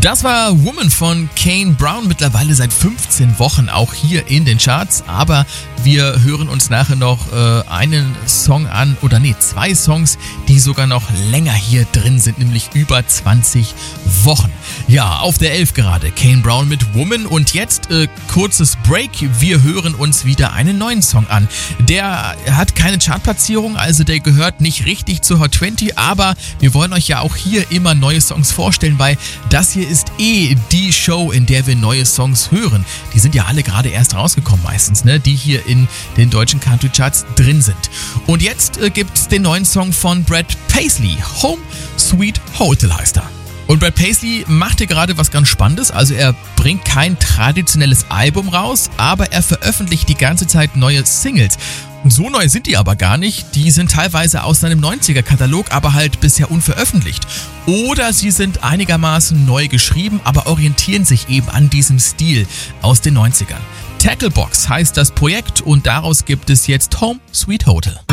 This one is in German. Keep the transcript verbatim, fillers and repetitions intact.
Das war Woman von Kane Brown, mittlerweile seit fünfzehn Wochen auch hier in den Charts, aber wir hören uns nachher noch äh, einen Song an, oder nee, zwei Songs, die sogar noch länger hier drin sind, nämlich über zwanzig Wochen. Ja, auf der elf gerade, Kane Brown mit Woman und jetzt äh, kurzes Break, wir hören uns wieder einen neuen Song an. Der hat keine Chartplatzierung, also der gehört nicht richtig zur Hot zwanzig, aber wir wollen euch ja auch hier immer neue Songs vorstellen, weil das hier ist eh die Show, in der wir neue Songs hören. Die sind ja alle gerade erst rausgekommen meistens, ne? Die hier in den deutschen Country Charts drin sind. Und jetzt äh, gibt's den neuen Song von Brad Paisley. Home Sweet Hotel heißt er. Und Brad Paisley macht hier gerade was ganz Spannendes, also er bringt kein traditionelles Album raus, aber er veröffentlicht die ganze Zeit neue Singles. So neu sind die aber gar nicht, die sind teilweise aus seinem neunziger-Katalog, aber halt bisher unveröffentlicht. Oder sie sind einigermaßen neu geschrieben, aber orientieren sich eben an diesem Stil aus den neunzigern. Tacklebox heißt das Projekt und daraus gibt es jetzt Home Sweet Hotel.